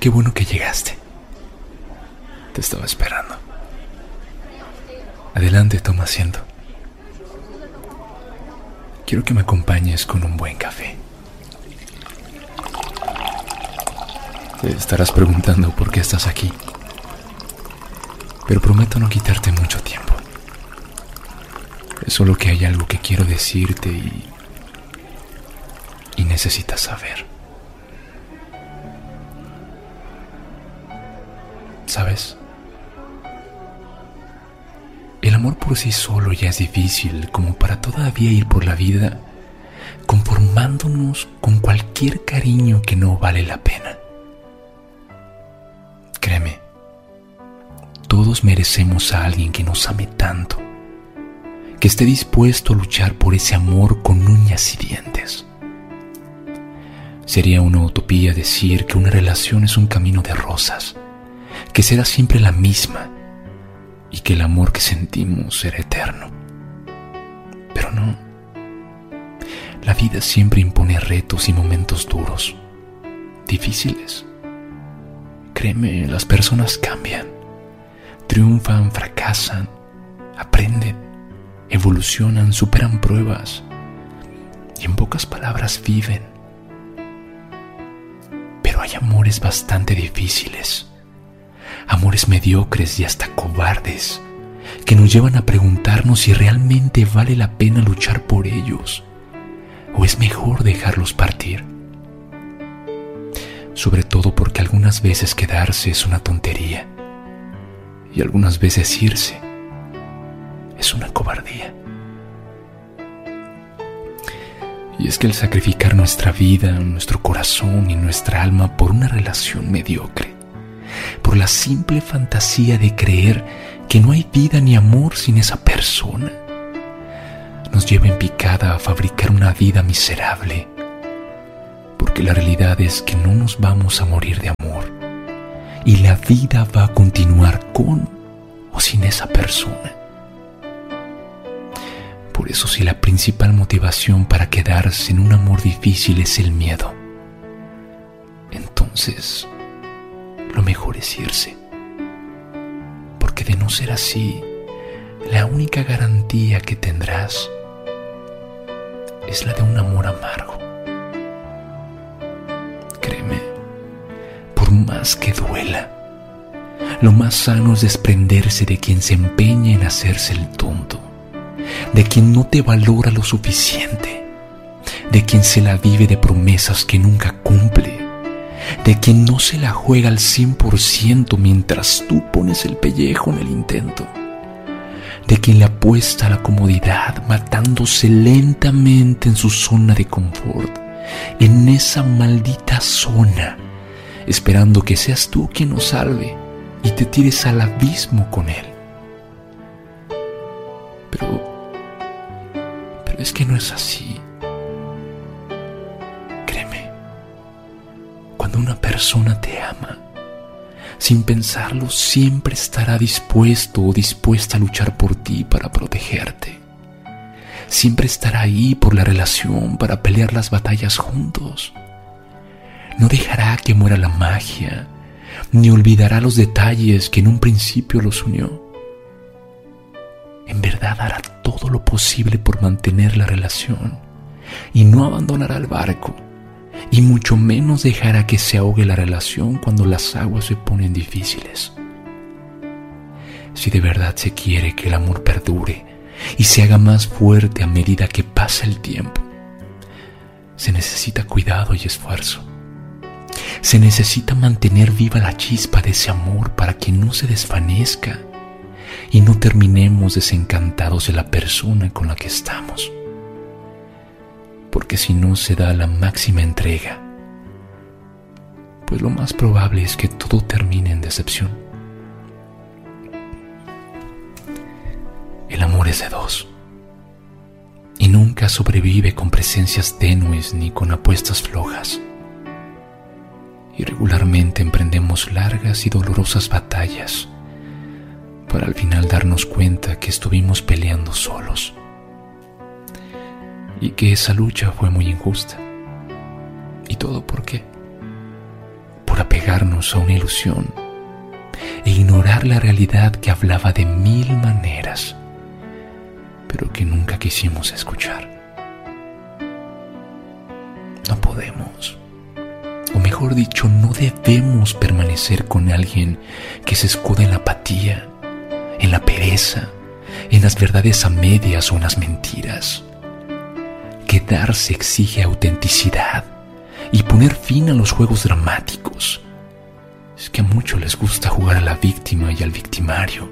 Qué bueno que llegaste. Te estaba esperando. Adelante, toma asiento. Quiero que me acompañes con un buen café. Te estarás preguntando por qué estás aquí, pero prometo no quitarte mucho tiempo. Es solo que hay algo que quiero decirte y necesitas saber. ¿Sabes? El amor por sí solo ya es difícil como para todavía ir por la vida conformándonos con cualquier cariño que no vale la pena. Créeme, todos merecemos a alguien que nos ame tanto, que esté dispuesto a luchar por ese amor con uñas y dientes. Sería una utopía decir que una relación es un camino de rosas, que será siempre la misma y que el amor que sentimos será eterno. Pero no. La vida siempre impone retos y momentos duros, difíciles. Créeme, las personas cambian, triunfan, fracasan, aprenden, evolucionan, superan pruebas y en pocas palabras viven. Pero hay amores bastante difíciles, amores mediocres y hasta cobardes, que nos llevan a preguntarnos si realmente vale la pena luchar por ellos o es mejor dejarlos partir. Sobre todo porque algunas veces quedarse es una tontería y algunas veces irse es una cobardía. Y es que el sacrificar nuestra vida, nuestro corazón y nuestra alma por una relación mediocre, por la simple fantasía de creer que no hay vida ni amor sin esa persona, nos lleva en picada a fabricar una vida miserable, porque la realidad es que no nos vamos a morir de amor y la vida va a continuar con o sin esa persona. Por eso, si la principal motivación para quedarse en un amor difícil es el miedo, entonces lo mejor es irse, porque de no ser así, la única garantía que tendrás es la de un amor amargo. Créeme, por más que duela, lo más sano es desprenderse de quien se empeña en hacerse el tonto, de quien no te valora lo suficiente, de quien se la vive de promesas que nunca cumple, de quien no se la juega al 100% mientras tú pones el pellejo en el intento, de quien le apuesta a la comodidad matándose lentamente en su zona de confort, en esa maldita zona, esperando que seas tú quien lo salve y te tires al abismo con él. Pero es que no es así. Créeme, cuando una persona te ama, sin pensarlo, siempre estará dispuesto o dispuesta a luchar por ti para protegerte. Siempre estará ahí por la relación para pelear las batallas juntos. No dejará que muera la magia, ni olvidará los detalles que en un principio los unió. En verdad hará todo lo posible por mantener la relación y no abandonará el barco, y mucho menos dejará que se ahogue la relación cuando las aguas se ponen difíciles. Si de verdad se quiere que el amor perdure y se haga más fuerte a medida que pasa el tiempo, se necesita cuidado y esfuerzo. Se necesita mantener viva la chispa de ese amor para que no se desvanezca y no terminemos desencantados de la persona con la que estamos. Porque si no se da la máxima entrega, pues lo más probable es que todo termine en decepción. El amor es de dos y nunca sobrevive con presencias tenues ni con apuestas flojas. Y regularmente emprendemos largas y dolorosas batallas para al final darnos cuenta que estuvimos peleando solos y que esa lucha fue muy injusta. ¿Y todo por qué? Por apego. entregarnos a una ilusión e ignorar la realidad que hablaba de 1000 maneras, pero que nunca quisimos escuchar. No podemos, o mejor dicho, no debemos permanecer con alguien que se escuda en la apatía, en la pereza, en las verdades a medias o en las mentiras. Quedarse exige autenticidad y poner fin a los juegos dramáticos. Es que a muchos les gusta jugar a la víctima y al victimario.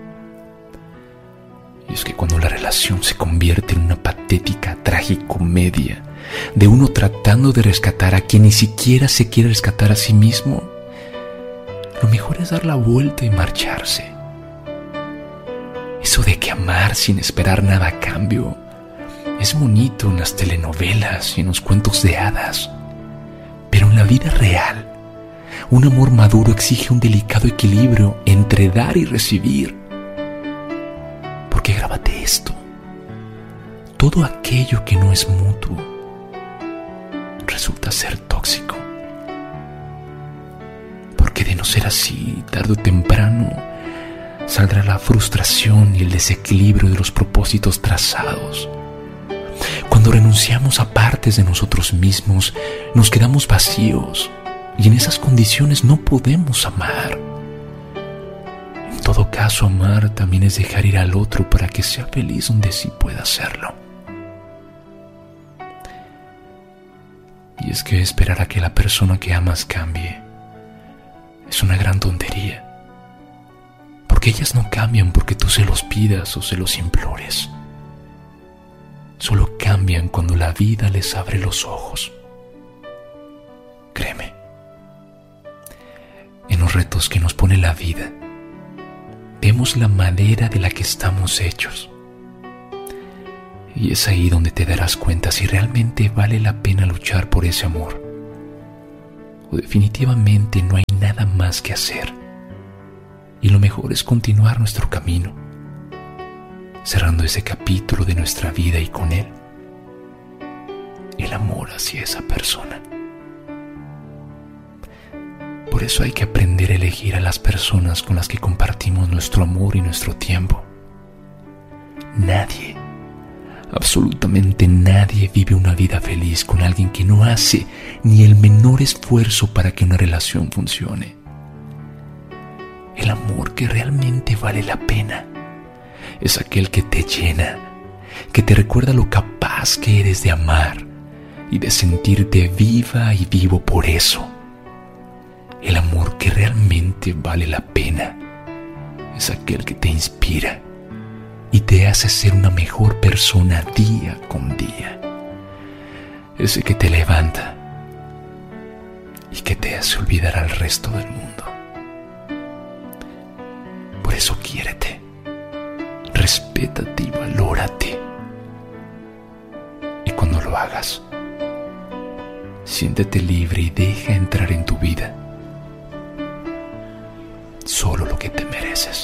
Y es que cuando la relación se convierte en una patética tragicomedia de uno tratando de rescatar a quien ni siquiera se quiere rescatar a sí mismo, lo mejor es dar la vuelta y marcharse. Eso de que amar sin esperar nada a cambio es bonito en las telenovelas y en los cuentos de hadas, pero en la vida real, un amor maduro exige un delicado equilibrio entre dar y recibir. Porque grábate esto: todo aquello que no es mutuo resulta ser tóxico. Porque de no ser así, tarde o temprano saldrá la frustración y el desequilibrio de los propósitos trazados. Cuando renunciamos a partes de nosotros mismos, nos quedamos vacíos y en esas condiciones no podemos amar. En todo caso, amar también es dejar ir al otro para que sea feliz donde sí pueda hacerlo. Y es que esperar a que la persona que amas cambie es una gran tontería. Porque ellas no cambian porque tú se los pidas o se los implores. Solo cambian cuando la vida les abre los ojos. Créeme, en los retos que nos pone la vida, vemos la madera de la que estamos hechos. Y es ahí donde te darás cuenta si realmente vale la pena luchar por ese amor, o definitivamente no hay nada más que hacer. Y lo mejor es continuar nuestro camino, cerrando ese capítulo de nuestra vida y con él el amor hacia esa persona. Por eso hay que aprender a elegir a las personas con las que compartimos nuestro amor y nuestro tiempo. Nadie, absolutamente nadie vive una vida feliz con alguien que no hace ni el menor esfuerzo para que una relación funcione. El amor que realmente vale la pena es aquel que te llena, que te recuerda lo capaz que eres de amar y de sentirte viva y vivo por eso. El amor que realmente vale la pena es aquel que te inspira y te hace ser una mejor persona día con día. Ese que te levanta y que te hace olvidar al resto del mundo. Por eso quiérete, respétate y valórate. Y cuando lo hagas, siéntete libre y deja entrar en tu vida solo lo que te mereces.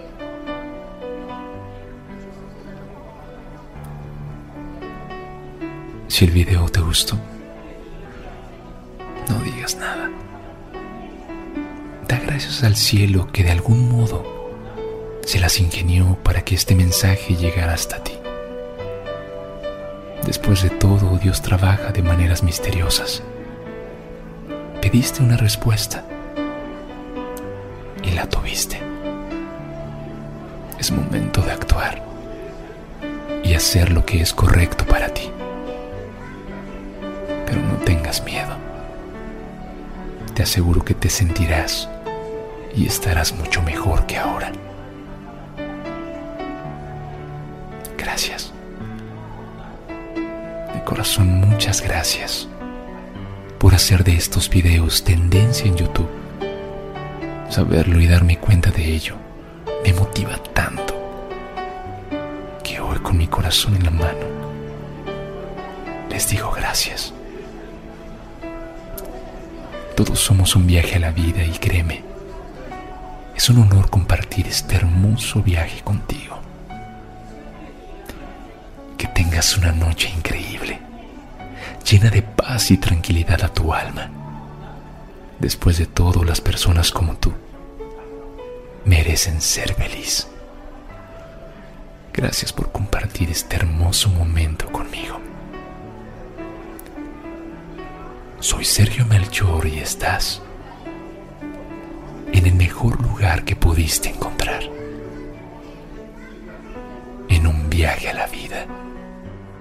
Si el video te gustó, no digas nada. Da gracias al cielo que de algún modo se las ingenió para que este mensaje llegara hasta ti. Después de todo, Dios trabaja de maneras misteriosas. Pediste una respuesta y la tuviste. Es momento de actuar y hacer lo que es correcto para ti. Pero no tengas miedo. Te aseguro que te sentirás y estarás mucho mejor que ahora. Gracias. De corazón, muchas gracias por hacer de estos videos tendencia en YouTube. Saberlo y darme cuenta de ello me motiva tanto que hoy, con mi corazón en la mano, les digo gracias. Todos somos un viaje a la vida y créeme, es un honor compartir este hermoso viaje contigo. Que tengas una noche increíble, llena de paz y tranquilidad a tu alma. Después de todo, las personas como tú merecen ser feliz. Gracias por compartir este hermoso momento conmigo. Soy Sergio Melchor y estás en el mejor lugar que pudiste encontrar. En un viaje a la vida.